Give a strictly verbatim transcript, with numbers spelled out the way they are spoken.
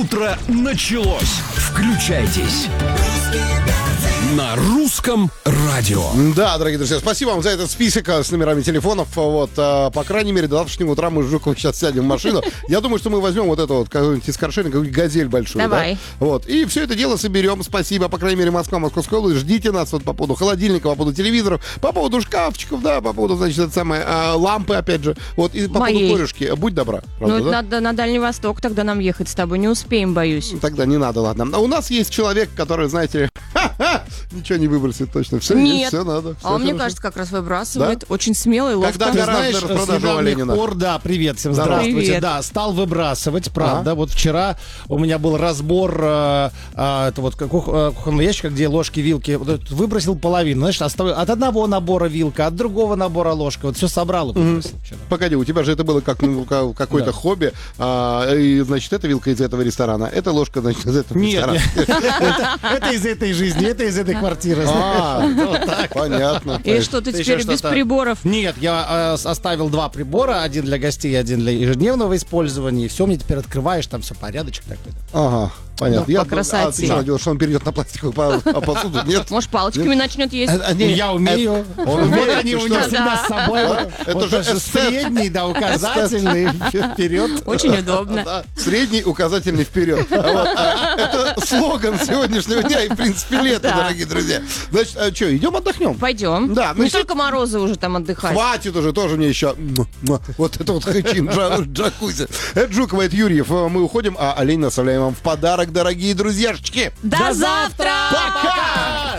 Утро началось. Включайтесь. На русском радио. Да, дорогие друзья, спасибо вам за этот список с номерами телефонов. Вот, а, по крайней мере, до завтрашнего утра мы с Жуковым сейчас сядем в машину. Я думаю, что мы возьмем вот эту вот какую-нибудь из Коршена, какую-нибудь газель большую. Давай. Да? Вот, и все это дело соберем. Спасибо, по крайней мере, Москва, Московская область. Ждите нас вот по поводу холодильника, по поводу телевизоров, по поводу шкафчиков, да, по поводу, значит, это самое, а, лампы, опять же. Вот, и по Моей. поводу корюшки. Будь добра. Правда, Ну, да? надо на Дальний Восток тогда нам ехать с тобой. Не успеем, боюсь. Тогда не надо, ладно. А у нас есть человек, который, знаете ли, ничего не выбросит точно. Все, Нет. все надо. А он, мне кажется, как раз выбрасывает. Очень смелый, ловко. Когда Ты гараж знаешь, в с продажу у Ленина. недавних пор, да, привет всем, Здорово. здравствуйте. Привет. Да, стал выбрасывать, правда. Вот вчера у меня был разбор э, э, это вот кух- э, кухонного ящика, где ложки, вилки. Вот этот выбросил половину. Значит, оставил от одного набора вилка, от другого набора ложка. Вот все собрал и выбросил вчера. Погоди, у тебя же это было как ну, ка- какое-то Да. хобби. А, и, значит, эта вилка из этого ресторана, эта ложка, значит, из этого Нет, ресторана. нет. это, это из этой жизни, это из этой квартиры. А, понятно. И что, ты Ты теперь еще без что-то- приборов? Нет, я э, с- оставил два прибора, один для гостей, один для ежедневного использования. И все, мне теперь открываешь, там все порядочек такой. Ага, понятно. Ну, Я, по красоте. а ты что, надеялся, что он перейдет на пластиковую по- а посуду? Нет? Может, палочками начнет есть? А, не, Я умею. Он Вот умеет, они ты у что? меня всегда Да. с собой. Вот, Это вот же даже эстет. средний, да, указательный, вперед. Очень удобно. Да, средний, указательный вперед. А вот, а, это слоган сегодняшнего дня и, в принципе, лето, Да. дорогие друзья. Значит, а что, идем отдохнем? Пойдем. Да, ну Не если- только Морозы уже там отдыхать. Хватит уже, тоже мне еще. Вот это вот хэчин, джа- джакузи. Это Жукова, это Юрьев. Мы уходим, а олень оставляем вам в подарок, дорогие друзьяшечки. До завтра! Пока!